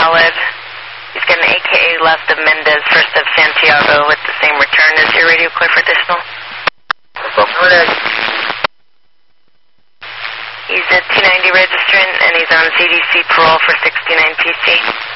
valid. He's got an AKA left of Mendez, first of Santiago, with the same return. Is your radio clear for additional? He's at 290 registrant, and he's on CDC parole for 69 TC.